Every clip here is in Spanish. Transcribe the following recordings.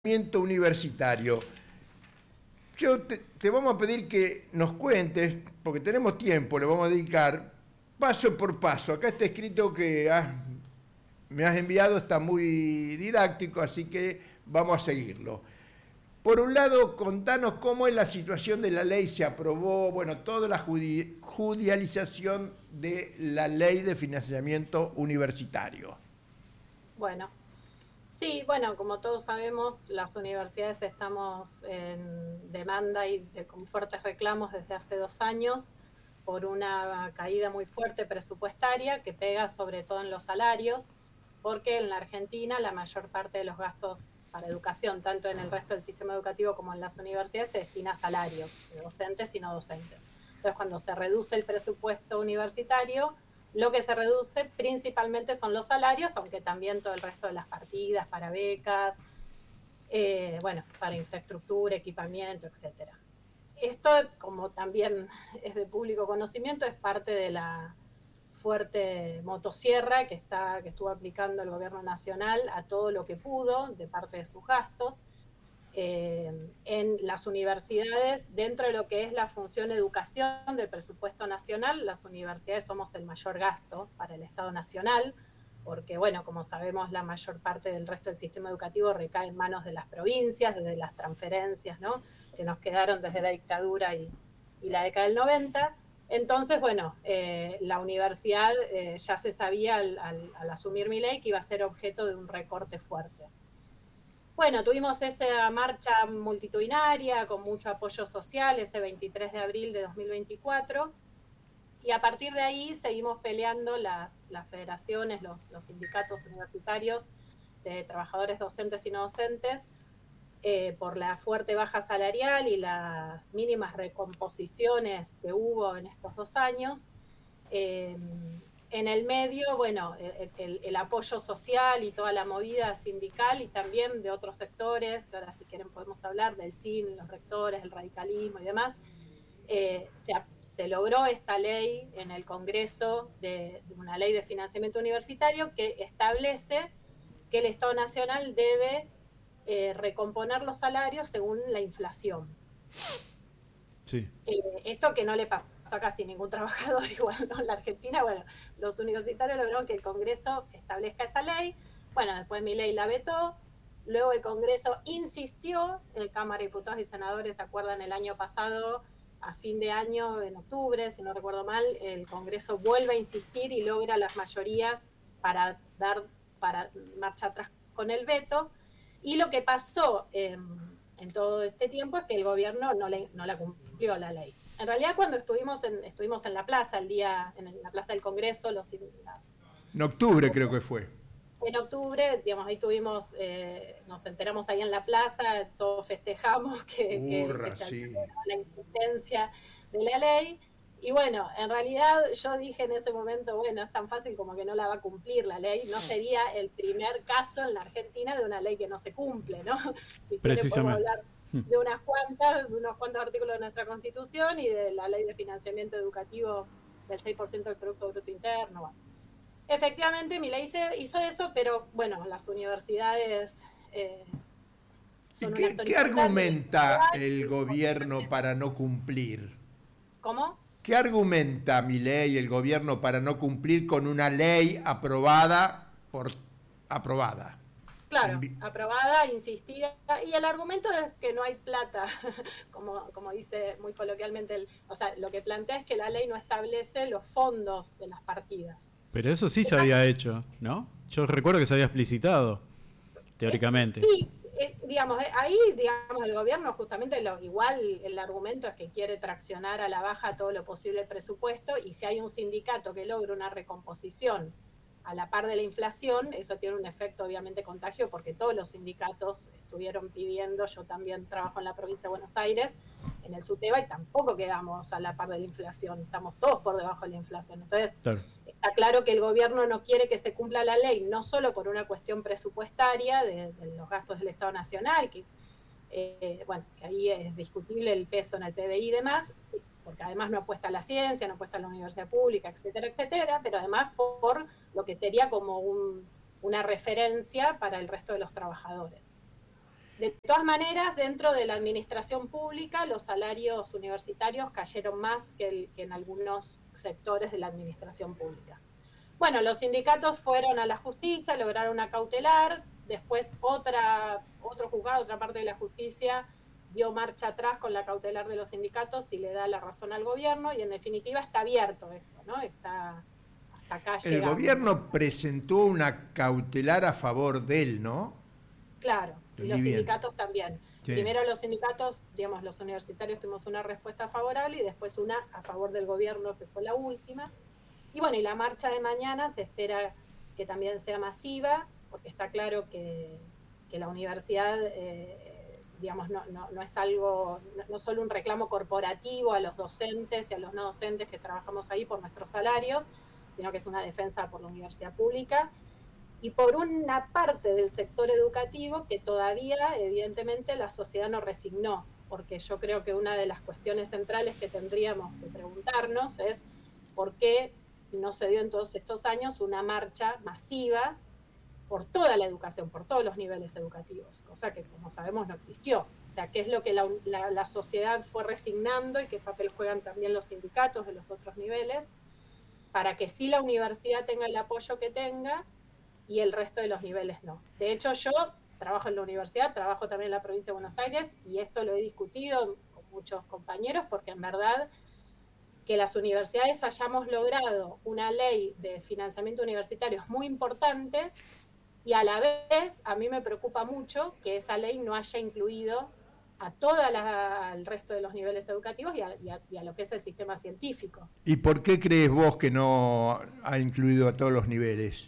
Universitario. Yo te vamos a pedir que nos cuentes, porque tenemos tiempo, le vamos a dedicar paso por paso. Acá está escrito que me has enviado, está muy didáctico, así que vamos a seguirlo. Por un lado, contanos cómo es la situación de la ley, se aprobó, bueno, toda la judicialización de la ley de financiamiento universitario. Bueno, sí, bueno, como todos sabemos, las universidades estamos en demanda con fuertes reclamos desde hace 2 años por una caída muy fuerte presupuestaria que pega sobre todo en los salarios, porque en la Argentina la mayor parte de los gastos para educación, tanto en el resto del sistema educativo como en las universidades, se destina a salarios de docentes y no docentes. Entonces, cuando se reduce el presupuesto universitario, lo que se reduce principalmente son los salarios, aunque también todo el resto de las partidas para becas, bueno, para infraestructura, equipamiento, etcétera. Esto, como también es de público conocimiento, es parte de la fuerte motosierra que estuvo aplicando el gobierno nacional a todo lo que pudo de parte de sus gastos. En las universidades, dentro de lo que es la función educación del presupuesto nacional, las universidades somos el mayor gasto para el Estado Nacional, porque, bueno, como sabemos, la mayor parte del resto del sistema educativo recae en manos de las provincias, desde las transferencias, ¿no?, que nos quedaron desde la dictadura y la década del 90. Entonces, bueno, la universidad ya se sabía al asumir mi ley que iba a ser objeto de un recorte fuerte. Bueno, tuvimos esa marcha multitudinaria con mucho apoyo social ese 23 de abril de 2024 y a partir de ahí seguimos peleando las federaciones, los sindicatos universitarios de trabajadores docentes y no docentes por la fuerte baja salarial y las mínimas recomposiciones que hubo en estos 2 años. En el medio, bueno, el apoyo social y toda la movida sindical y también de otros sectores, que ahora si quieren podemos hablar del CIN, los rectores, el radicalismo y demás, se logró esta ley en el Congreso de una ley de financiamiento universitario que establece que el Estado Nacional debe recomponer los salarios según la inflación. Sí. Esto que no le pasó a casi ningún trabajador igual, ¿no? En la Argentina, bueno, los universitarios lograron que el Congreso establezca esa ley. Bueno, después Milei la vetó. Luego el Congreso insistió, el Cámara de Diputados y Senadores, ¿se acuerdan? El año pasado, a fin de año, en octubre, si no recuerdo mal, el Congreso vuelve a insistir y logra las mayorías para marcha atrás con el veto. Y lo que pasó en todo este tiempo es que el gobierno no la cumplió la ley. En realidad, cuando estuvimos en la plaza, en la plaza del Congreso, En octubre creo que fue. en octubre, digamos, ahí tuvimos, nos enteramos ahí en la plaza, todos festejamos que Hurra, se había sí. logrado la existencia de la ley. Y bueno, en realidad yo dije en ese momento, bueno, es tan fácil como que no la va a cumplir la ley. No sería el primer caso en la Argentina de una ley que no se cumple, ¿no? Si quieren podemos Precisamente. hablar de unos cuantos artículos de nuestra Constitución y de la ley de financiamiento educativo del 6% del Producto Bruto Interno. Bueno, efectivamente, mi ley hizo eso, pero bueno, las universidades ¿Y son un qué, actor qué importante de la argumenta sociedad. el gobierno para no cumplir? ¿Cómo? ¿Qué argumenta Milei, el gobierno, para no cumplir con una ley aprobada? Claro, aprobada, insistida, y el argumento es que no hay plata, como dice muy coloquialmente, o sea, lo que plantea es que la ley no establece los fondos de las partidas. Pero eso sí se había hecho, ¿no? Yo recuerdo que se había explicitado, teóricamente. Sí, digamos, ahí, digamos, el gobierno justamente igual el argumento es que quiere traccionar a la baja todo lo posible el presupuesto y si hay un sindicato que logra una recomposición a la par de la inflación, eso tiene un efecto obviamente contagio porque todos los sindicatos estuvieron pidiendo, yo también trabajo en la provincia de Buenos Aires, en el SUTEBA, y tampoco quedamos a la par de la inflación, estamos todos por debajo de la inflación. Entonces, Claro. está claro que el gobierno no quiere que se cumpla la ley, no solo por una cuestión presupuestaria de los gastos del Estado Nacional, que bueno, que ahí es discutible el peso en el PBI y demás, sí, porque además no apuesta a la ciencia, no apuesta a la universidad pública, etcétera, etcétera, pero además por lo que sería como una referencia para el resto de los trabajadores. De todas maneras, dentro de la administración pública, los salarios universitarios cayeron más que en algunos sectores de la administración pública. Bueno, los sindicatos fueron a la justicia, lograron una cautelar, después otro juzgado, otra parte de la justicia dio marcha atrás con la cautelar de los sindicatos y le da la razón al gobierno, y en definitiva está abierto esto, ¿no? Está hasta acá llegando. El gobierno presentó una cautelar a favor de él, ¿no? Claro, y los sindicatos también. Sí. Primero los sindicatos, digamos, los universitarios tuvimos una respuesta favorable y después una a favor del gobierno, que fue la última. Y bueno, y la marcha de mañana se espera que también sea masiva, porque está claro que la universidad, digamos, no es algo, no solo un reclamo corporativo a los docentes y a los no docentes que trabajamos ahí por nuestros salarios, sino que es una defensa por la universidad pública y por una parte del sector educativo que todavía, evidentemente, la sociedad no resignó, porque yo creo que una de las cuestiones centrales que tendríamos que preguntarnos es por qué no se dio en todos estos años una marcha masiva por toda la educación, por todos los niveles educativos, cosa que, como sabemos, no existió. O sea, qué es lo que la sociedad fue resignando y qué papel juegan también los sindicatos de los otros niveles, para que sí la universidad tenga el apoyo que tenga y el resto de los niveles no. De hecho, yo trabajo en la universidad, trabajo también en la provincia de Buenos Aires, y esto lo he discutido con muchos compañeros, porque en verdad que las universidades hayamos logrado una ley de financiamiento universitario es muy importante, y a la vez a mí me preocupa mucho que esa ley no haya incluido a al resto de los niveles educativos y a lo que es el sistema científico. ¿Y por qué crees vos que no ha incluido a todos los niveles?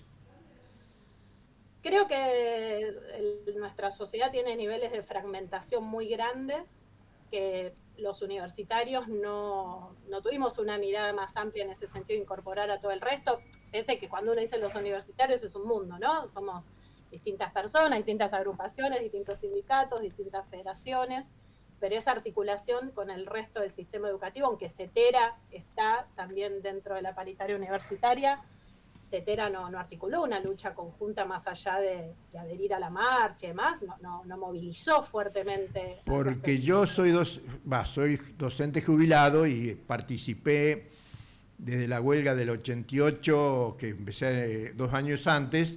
Creo que nuestra sociedad tiene niveles de fragmentación muy grandes, que los universitarios no tuvimos una mirada más amplia en ese sentido, de incorporar a todo el resto. Pese que cuando uno dice los universitarios es un mundo, ¿no? Somos distintas personas, distintas agrupaciones, distintos sindicatos, distintas federaciones, pero esa articulación con el resto del sistema educativo, aunque CETERA está también dentro de la paritaria universitaria, CETERA no articuló una lucha conjunta más allá de adherir a la marcha y demás, no movilizó fuertemente. Porque yo soy docente jubilado y participé desde la huelga del 88, que empecé 2 años antes,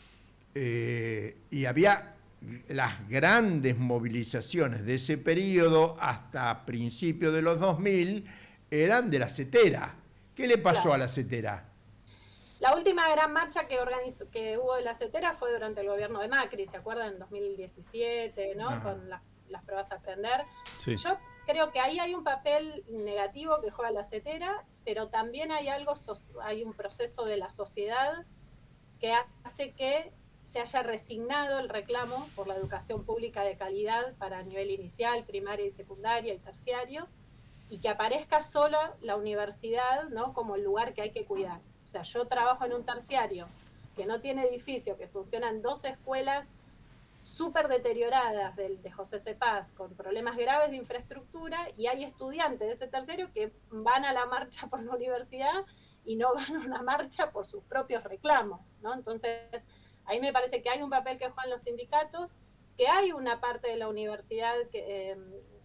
y había las grandes movilizaciones de ese periodo hasta principios de los 2000 eran de la CETERA. ¿Qué le pasó a la CETERA? La última gran marcha que hubo de la CETERA fue durante el gobierno de Macri, ¿se acuerdan? En 2017, ¿no? Con las pruebas a aprender. Sí. Yo creo que ahí hay un papel negativo que juega la CETERA, pero también hay un proceso de la sociedad que hace que se haya resignado el reclamo por la educación pública de calidad para nivel inicial, primaria y secundaria y terciario, y que aparezca sola la universidad, ¿no? Como el lugar que hay que cuidar. O sea, yo trabajo en un terciario que no tiene edificio, que funcionan 2 escuelas súper deterioradas de José C. Paz, con problemas graves de infraestructura, y hay estudiantes de ese terciario que van a la marcha por la universidad y no van a una marcha por sus propios reclamos, ¿no? Entonces, ahí me parece que hay un papel que juegan los sindicatos, que hay una parte de la universidad que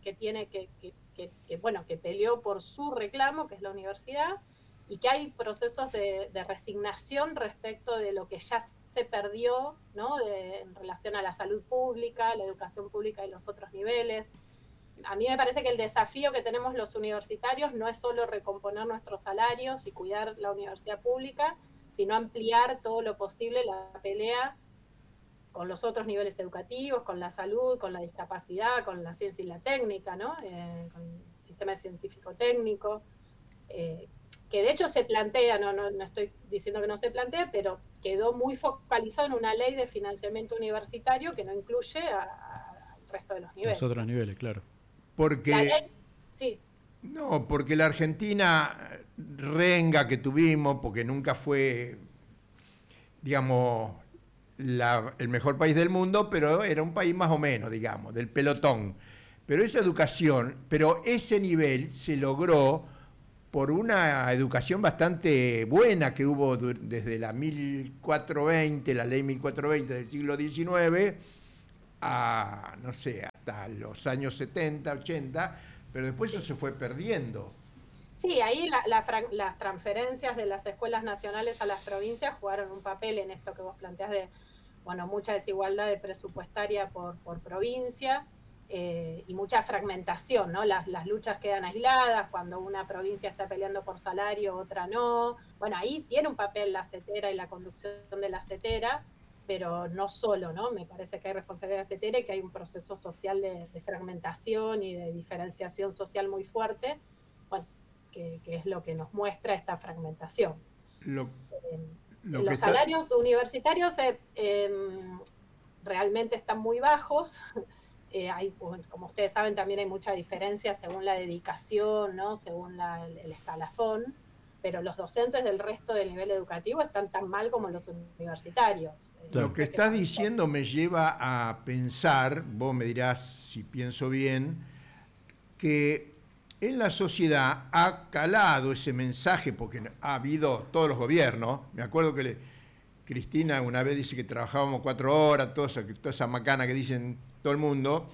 peleó por su reclamo, que es la universidad, y que hay procesos de resignación respecto de lo que ya se perdió, ¿no? En relación a la salud pública, la educación pública y los otros niveles. A mí me parece que el desafío que tenemos los universitarios no es solo recomponer nuestros salarios y cuidar la universidad pública, sino ampliar todo lo posible la pelea con los otros niveles educativos, con la salud, con la discapacidad, con la ciencia y la técnica, ¿no? Con el sistema científico-técnico, que de hecho se plantea, no estoy diciendo que no se plantea, pero quedó muy focalizado en una ley de financiamiento universitario que no incluye al resto de los niveles. Los otros niveles, claro. Porque, la ley, sí. No, porque la Argentina renga que tuvimos, porque nunca fue, digamos, el mejor país del mundo, pero era un país más o menos, digamos, del pelotón. Pero esa educación, ese nivel se logró por una educación bastante buena que hubo desde la 1420, la ley 1420 del siglo XIX, no sé, hasta los años 70, 80, pero después eso se fue perdiendo. Sí, ahí las transferencias de las escuelas nacionales a las provincias jugaron un papel en esto que vos planteás de, bueno, mucha desigualdad presupuestaria por provincia y mucha fragmentación, ¿no? Las luchas quedan aisladas, cuando una provincia está peleando por salario, otra no. Bueno, ahí tiene un papel la CETERA y la conducción de la CETERA, pero no solo, ¿no? Me parece que hay responsabilidad de la CETERA y que hay un proceso social de fragmentación y de diferenciación social muy fuerte. Bueno, que es lo que nos muestra esta fragmentación. Lo Los salarios universitarios realmente están muy bajos. Hay, como ustedes saben, también hay mucha diferencia según la dedicación, ¿no? Según el escalafón, pero los docentes del resto del nivel educativo están tan mal como los universitarios. Lo que estás diciendo me lleva a pensar, vos me dirás si pienso bien, que en la sociedad ha calado ese mensaje, porque ha habido todos los gobiernos. Me acuerdo que Cristina una vez dice que trabajábamos 4 horas, toda esa macana que dicen todo el mundo.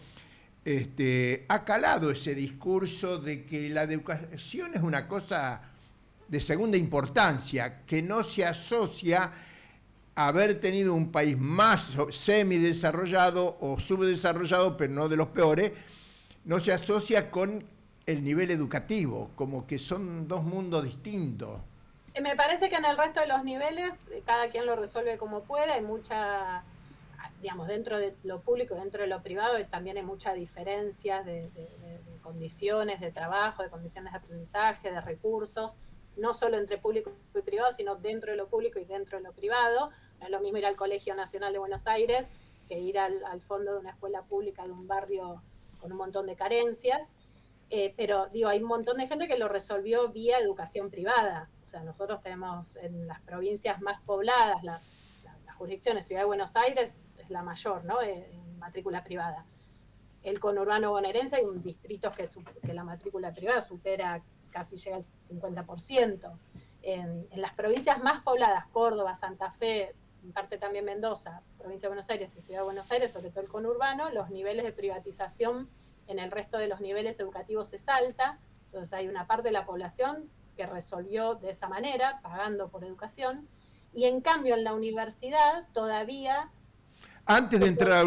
Ha calado ese discurso de que la educación es una cosa de segunda importancia, que no se asocia a haber tenido un país más semidesarrollado o subdesarrollado, pero no de los peores, no se asocia con el nivel educativo, como que son dos mundos distintos. Me parece que en el resto de los niveles cada quien lo resuelve como puede, hay mucha, digamos, dentro de lo público y dentro de lo privado también hay mucha diferencia de condiciones de trabajo, de condiciones de aprendizaje, de recursos, no solo entre público y privado, sino dentro de lo público y dentro de lo privado. No es lo mismo ir al Colegio Nacional de Buenos Aires que ir al fondo de una escuela pública de un barrio con un montón de carencias. Pero digo, hay un montón de gente que lo resolvió vía educación privada. O sea, nosotros tenemos en las provincias más pobladas, la jurisdicción de Ciudad de Buenos Aires es la mayor, ¿no? En matrícula privada. El conurbano bonaerense hay un distrito que la matrícula privada supera, casi llega al 50%. En las provincias más pobladas, Córdoba, Santa Fe, en parte también Mendoza, provincia de Buenos Aires y Ciudad de Buenos Aires, sobre todo el conurbano, los niveles de privatización en el resto de los niveles educativos se salta. Entonces hay una parte de la población que resolvió de esa manera, pagando por educación, y en cambio en la universidad todavía... Antes de entrar a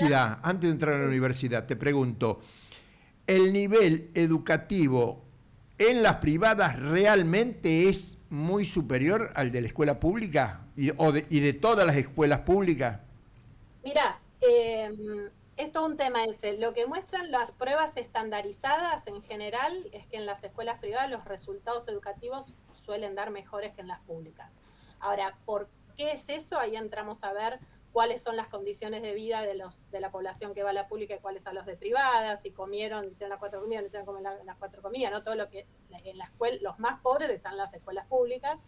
la universidad, te pregunto, ¿el nivel educativo en las privadas realmente es muy superior al de la escuela pública y de todas las escuelas públicas? Mirá, es todo un tema ese. Lo que muestran las pruebas estandarizadas en general es que en las escuelas privadas los resultados educativos suelen dar mejores que en las públicas. Ahora, ¿por qué es eso? Ahí entramos a ver cuáles son las condiciones de vida de la población que va a la pública y cuáles a los de privadas, si comieron, hicieron las 4 comidas, no hicieron comer las 4 comidas, ¿no? Todo lo que en la escuela, los más pobres están en las escuelas públicas.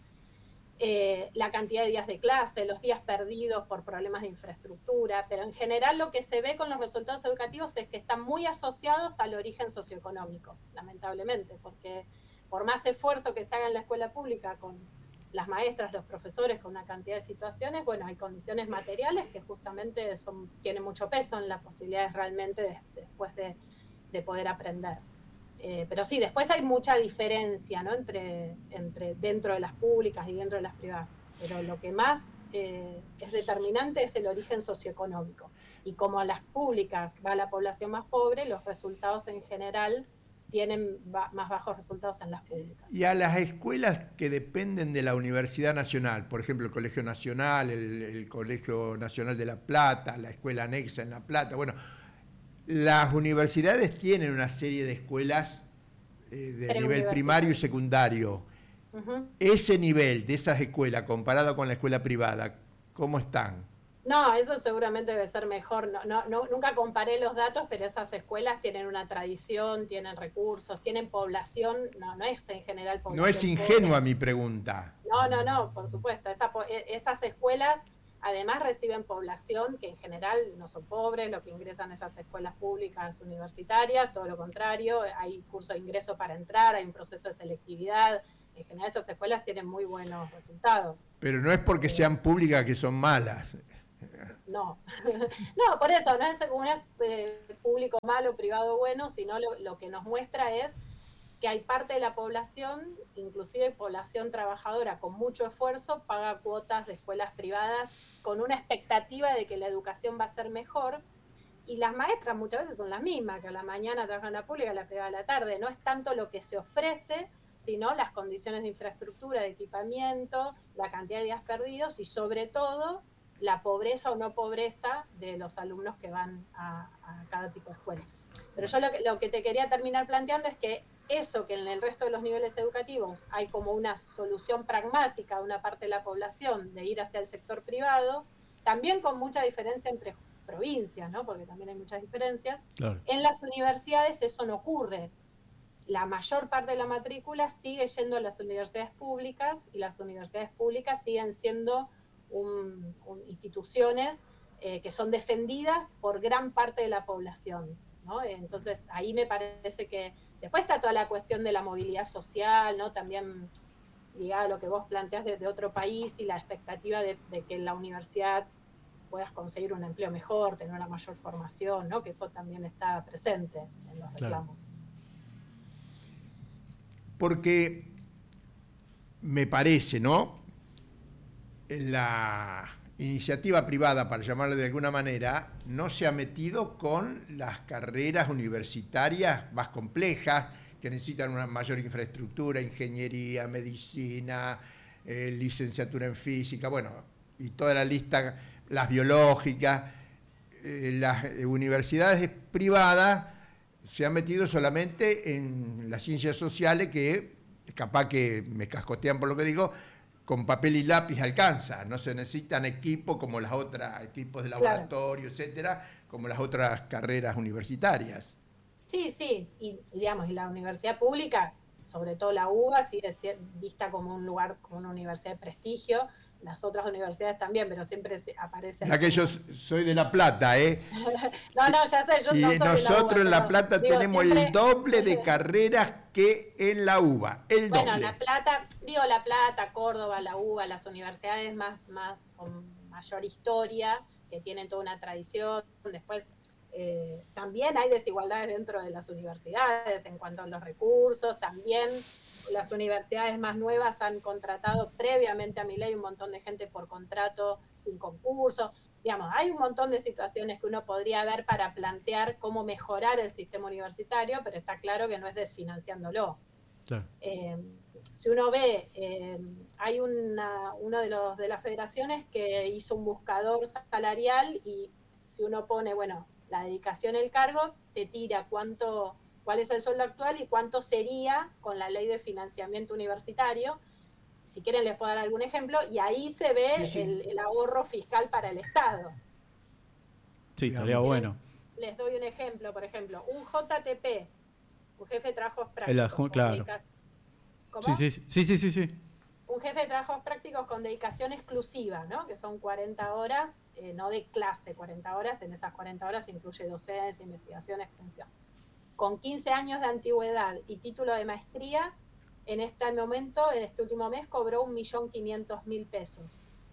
La cantidad de días de clase, los días perdidos por problemas de infraestructura, pero en general lo que se ve con los resultados educativos es que están muy asociados al origen socioeconómico, lamentablemente, porque por más esfuerzo que se haga en la escuela pública con las maestras, los profesores, con una cantidad de situaciones, bueno, hay condiciones materiales que justamente tienen mucho peso en las posibilidades realmente después de poder aprender. Pero sí, después hay mucha diferencia, ¿no? entre dentro de las públicas y dentro de las privadas. Pero lo que más es determinante es el origen socioeconómico. Y como a las públicas va la población más pobre, los resultados en general tienen más bajos resultados en las públicas. Y a las escuelas que dependen de la Universidad Nacional, por ejemplo, el Colegio Nacional, el Colegio Nacional de La Plata, la escuela anexa en La Plata, bueno, las universidades tienen una serie de escuelas de nivel primario y secundario. Uh-huh. Ese nivel de esas escuelas comparado con la escuela privada, ¿cómo están? No, eso seguramente debe ser mejor. Nunca comparé los datos, pero esas escuelas tienen una tradición, tienen recursos, tienen población. No es en general población. No es ingenua pobre mi pregunta. No, por supuesto. Esas escuelas además reciben población que en general no son pobres, los que ingresan a esas escuelas públicas universitarias, todo lo contrario, hay curso de ingreso para entrar, hay un proceso de selectividad. En general esas escuelas tienen muy buenos resultados. Pero no es porque sean públicas que son malas. No, no, por eso, no es un público malo, privado bueno, sino lo que nos muestra es que hay parte de la población, inclusive población trabajadora con mucho esfuerzo, paga cuotas de escuelas privadas con una expectativa de que la educación va a ser mejor, y las maestras muchas veces son las mismas, que a la mañana trabajan en la pública, a la privada a la tarde. No es tanto lo que se ofrece, sino las condiciones de infraestructura, de equipamiento, la cantidad de días perdidos y sobre todo la pobreza o no pobreza de los alumnos que van a cada tipo de escuela. Pero yo lo que te quería terminar planteando es que eso que en el resto de los niveles educativos hay como una solución pragmática de una parte de la población de ir hacia el sector privado, también con mucha diferencia entre provincias, ¿no? Porque también hay muchas diferencias. Claro. En las universidades eso no ocurre. La mayor parte de la matrícula sigue yendo a las universidades públicas y las universidades públicas siguen siendo instituciones que son defendidas por gran parte de la población, ¿no? Entonces ahí me parece que después está toda la cuestión de la movilidad social, ¿no? También ligada a lo que vos planteás desde otro país y la expectativa de que en la universidad puedas conseguir un empleo mejor, tener una mayor formación, ¿no? Que eso también está presente en los reclamos. Claro. Porque me parece, ¿no? La iniciativa privada, para llamarlo de alguna manera, no se ha metido con las carreras universitarias más complejas, que necesitan una mayor infraestructura, ingeniería, medicina, licenciatura en física, bueno, y toda la lista, las biológicas. Las universidades privadas se han metido solamente en las ciencias sociales, que capaz que me cascotean por lo que digo, con papel y lápiz alcanza, no se necesitan equipos como las otras, equipos de laboratorio, claro, etcétera, como las otras carreras universitarias. Sí, sí, digamos, y la universidad pública, sobre todo la UBA, sigue vista como un lugar, como una universidad de prestigio, las otras universidades también, pero siempre aparece... Ya que yo soy de La Plata, ¿eh? No, ya sé, yo y no soy nosotros de la UBA, en La Plata digo, tenemos siempre... el doble de carreras que en la UBA, el bueno, doble. La Plata, La Plata, Córdoba, la UBA, las universidades más con mayor historia, que tienen toda una tradición, después... también hay desigualdades dentro de las universidades en cuanto a los recursos, también las universidades más nuevas han contratado previamente a mi ley un montón de gente por contrato sin concurso. Digamos, hay un montón de situaciones que uno podría ver para plantear cómo mejorar el sistema universitario, pero está claro que no es desfinanciándolo. Claro. Si uno ve, hay uno de las federaciones que hizo un buscador salarial y si uno pone, bueno, la dedicación, el cargo, te tira cuál es el sueldo actual y cuánto sería con la ley de financiamiento universitario. Si quieren les puedo dar algún ejemplo, y ahí se ve Sí, sí. el ahorro fiscal para el Estado. Sí, estaría bueno. Les doy un ejemplo, por ejemplo, un JTP, un jefe de trabajos prácticos. Claro. ¿Cómo? Sí. Un jefe de trabajos prácticos con dedicación exclusiva, ¿no? Que son 40 horas, no de clase, 40 horas, en esas 40 horas se incluye docencia, investigación, extensión. Con 15 años de antigüedad y título de maestría, en este momento, en este último mes, cobró 1.500.000 pesos.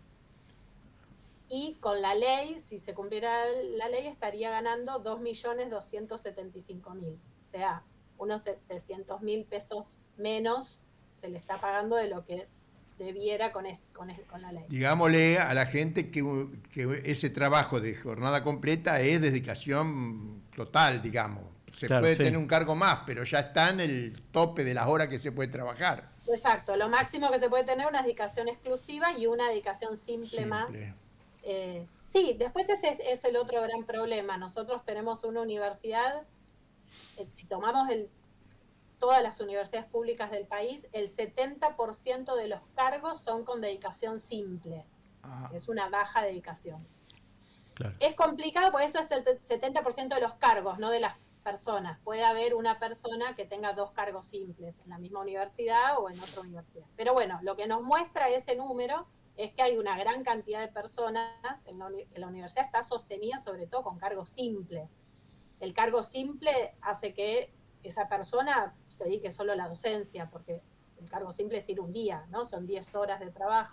Y con la ley, si se cumpliera la ley, estaría ganando 2.275.000. O sea, unos 700.000 pesos menos se le está pagando de lo que debiera con la ley. Digámosle a la gente que ese trabajo de jornada completa es dedicación total, digamos. Se puede tener un cargo más, pero ya está en el tope de las horas que se puede trabajar. Exacto, lo máximo que se puede tener una dedicación exclusiva y una dedicación simple. Más. Sí, después ese es el otro gran problema. Nosotros tenemos una universidad, si tomamos todas las universidades públicas del país, el 70% de los cargos son con dedicación simple. Es una baja dedicación. Claro. Es complicado, porque eso es el 70% de los cargos, no de las personas. Puede haber una persona que tenga 2 cargos simples en la misma universidad o en otra universidad. Pero bueno, lo que nos muestra ese número es que hay una gran cantidad de personas que la universidad está sostenida sobre todo con cargos simples. El cargo simple hace que esa persona se dedique solo a la docencia, porque el cargo simple es ir un día, ¿no? Son 10 horas de trabajo,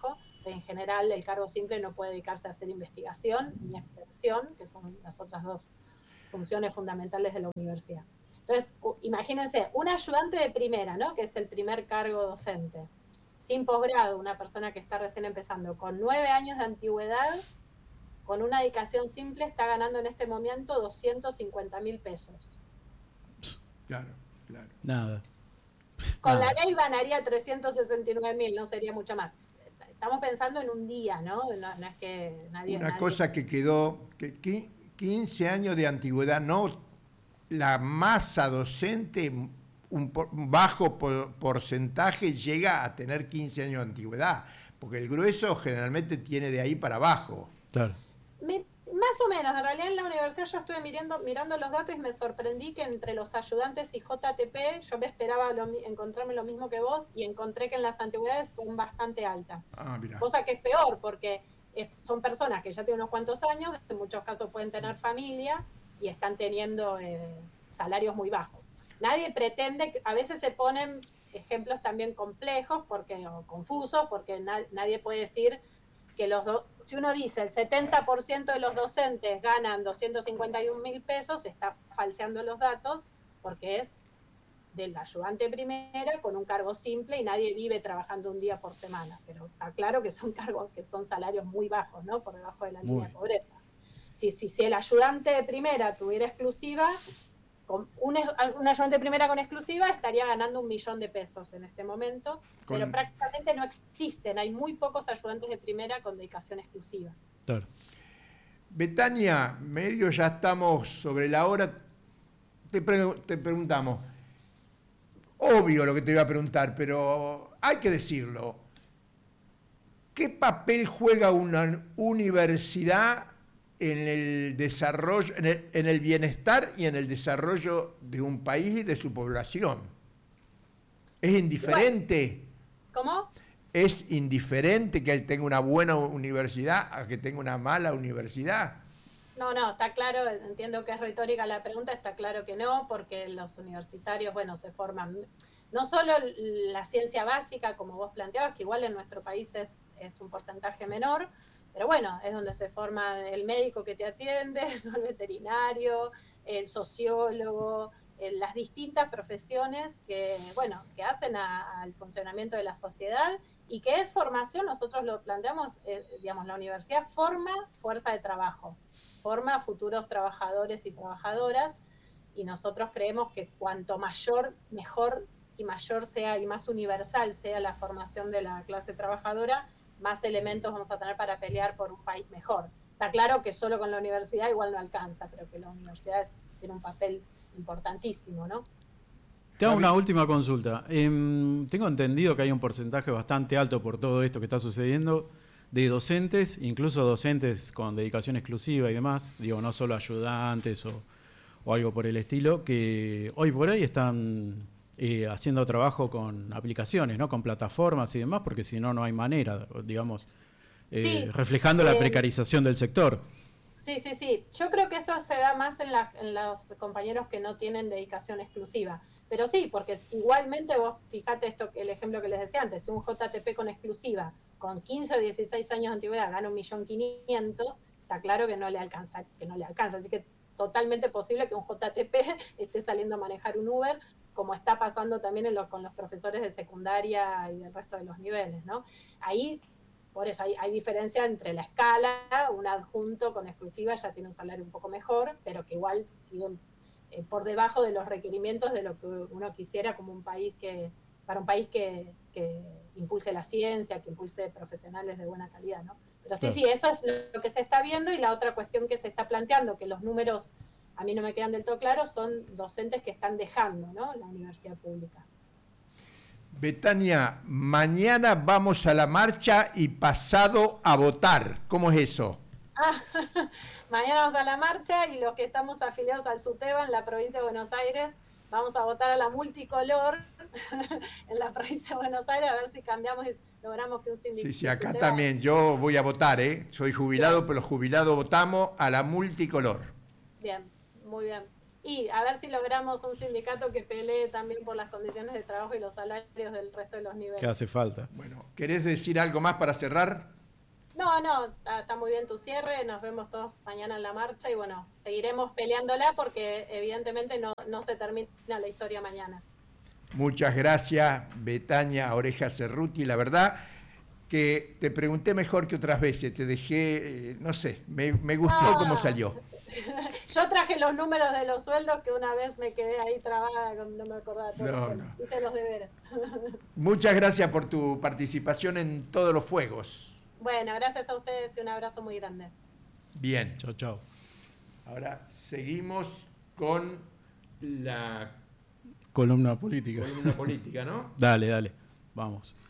en general el cargo simple no puede dedicarse a hacer investigación ni extensión, que son las otras dos funciones fundamentales de la universidad. Entonces, imagínense, un ayudante de primera, ¿no? Que es el primer cargo docente, sin posgrado, una persona que está recién empezando, con 9 años de antigüedad, con una dedicación simple, está ganando en este momento 250.000 pesos. Claro, claro. Nada. Con la ley ganaría 369.000, no sería mucho más. Estamos pensando en un día, ¿no? No es que nadie... Una cosa que quedó, que 15 años de antigüedad, no la masa docente, un bajo porcentaje llega a tener 15 años de antigüedad, porque el grueso generalmente tiene de ahí para abajo. Claro. Más o menos, en realidad en la universidad yo estuve mirando los datos y me sorprendí que entre los ayudantes y JTP yo me esperaba encontrarme lo mismo que vos y encontré que en las antigüedades son bastante altas. Cosa que es peor porque son personas que ya tienen unos cuantos años, en muchos casos pueden tener familia y están teniendo salarios muy bajos. Nadie pretende, a veces se ponen ejemplos también complejos o confusos porque nadie puede decir que si uno dice el 70% de los docentes ganan 251.000 pesos, está falseando los datos porque es del ayudante primera con un cargo simple y nadie vive trabajando un día por semana. Pero está claro que son cargos, que son salarios muy bajos, ¿no? Por debajo de la línea de pobreza. Si el ayudante de primera tuviera exclusiva, un ayudante de primera con exclusiva estaría ganando 1 millón de pesos en este momento, pero prácticamente no existen, hay muy pocos ayudantes de primera con dedicación exclusiva. Claro. Betania, medio ya estamos sobre la hora, te preguntamos, obvio lo que te iba a preguntar, pero hay que decirlo, ¿qué papel juega una universidad en el desarrollo, en el bienestar y en el desarrollo de un país y de su población? ¿Es indiferente? ¿Cómo? ¿Es indiferente que tenga una buena universidad a que tenga una mala universidad? No, está claro, entiendo que es retórica la pregunta, está claro que no, porque los universitarios, se forman, no solo la ciencia básica, como vos planteabas, que igual en nuestro país es un porcentaje menor, pero es donde se forma el médico que te atiende, el veterinario, el sociólogo, las distintas profesiones que hacen al funcionamiento de la sociedad y que es formación, nosotros lo planteamos, la universidad forma fuerza de trabajo, forma futuros trabajadores y trabajadoras y nosotros creemos que cuanto mayor, mejor y mayor sea y más universal sea la formación de la clase trabajadora, más elementos vamos a tener para pelear por un país mejor. Está claro que solo con la universidad igual no alcanza, pero que la universidad tiene un papel importantísimo, ¿no? Te hago una última consulta. Tengo entendido que hay un porcentaje bastante alto por todo esto que está sucediendo de docentes, incluso docentes con dedicación exclusiva y demás, no solo ayudantes o algo por el estilo, que hoy por hoy están haciendo trabajo con aplicaciones, ¿no? Con plataformas y demás, porque si no, no hay manera, reflejando la precarización del sector. Sí. Yo creo que eso se da más en los compañeros que no tienen dedicación exclusiva. Pero sí, porque igualmente vos fijate el ejemplo que les decía antes, si un JTP con exclusiva, con 15 o 16 años de antigüedad, gana 1.500.000, está claro que no le alcanza. Así que totalmente posible que un JTP esté saliendo a manejar un Uber, como está pasando también con los profesores de secundaria y del resto de los niveles, ¿no? Por eso hay diferencia entre la escala, un adjunto con exclusiva ya tiene un salario un poco mejor, pero que igual siguen por debajo de los requerimientos de lo que uno quisiera como para un país que impulse la ciencia, que impulse profesionales de buena calidad, ¿no? Pero sí, eso es lo que se está viendo y la otra cuestión que se está planteando, que los números a mí no me quedan del todo claros, son docentes que están dejando, ¿no?, la universidad pública. Betania, mañana vamos a la marcha y pasado a votar. ¿Cómo es eso? Mañana vamos a la marcha y los que estamos afiliados al SUTEBA en la provincia de Buenos Aires vamos a votar a la multicolor en la provincia de Buenos Aires a ver si cambiamos y logramos que un sindicato... Sí, acá SUTEBA también yo voy a votar, soy jubilado, bien. Pero los jubilados votamos a la multicolor. Bien, muy bien. Y a ver si logramos un sindicato que pelee también por las condiciones de trabajo y los salarios del resto de los niveles. Que hace falta. Bueno, ¿querés decir algo más para cerrar? No, está muy bien tu cierre, nos vemos todos mañana en la marcha y bueno, seguiremos peleándola porque evidentemente no se termina la historia mañana. Muchas gracias, Betania Oreja Cerruti. La verdad que te pregunté mejor que otras veces, te dejé, no sé, me gustó cómo Ah, salió. yo traje los números de los sueldos que una vez me quedé ahí trabada, no me acordaba de todos los No, sueldos. no. Hice los deberes. Muchas gracias por tu participación en todos los fuegos. Bueno, gracias a ustedes y un abrazo muy grande. Bien, Chao, chao. ahora seguimos con la Columna política. columna política, ¿no? Dale, dale. Vamos.